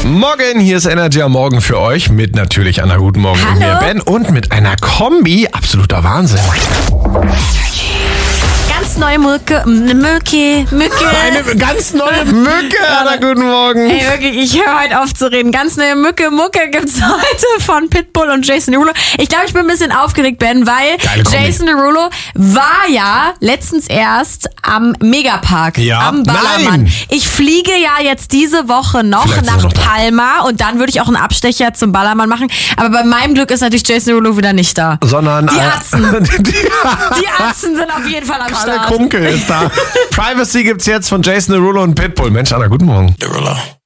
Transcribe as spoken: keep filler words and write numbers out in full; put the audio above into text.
Morgen, hier ist Energy am Morgen für euch mit natürlich einer guten Morgen und mir Ben und mit einer Kombi. Absoluter Wahnsinn. Ganz neue Mücke, Mücke, Mücke. Eine ganz neue Mücke, Anna, guten Morgen. Ey, wirklich, ich höre heute auf zu reden. Ganz neue Mücke, Mucke gibt's heute von Pitbull und Jason Derulo. Ich glaube, ich bin ein bisschen aufgeregt, Ben, weil Jason Derulo war ja letztens erst am Megapark, ja. am Ballermann. Nein. Ich fliege ja jetzt diese Woche noch Vielleicht nach noch Palma und dann würde ich auch einen Abstecher zum Ballermann machen. Aber bei meinem Glück ist natürlich Jason Derulo wieder nicht da. Sondern die äh, Atzen. die, Die Atzen sind auf jeden Fall am Start. Kalle Kunkel ist da. Privacy gibt's jetzt von Jason Derulo und Pitbull. Mensch, Anna, guten Morgen. Derulo.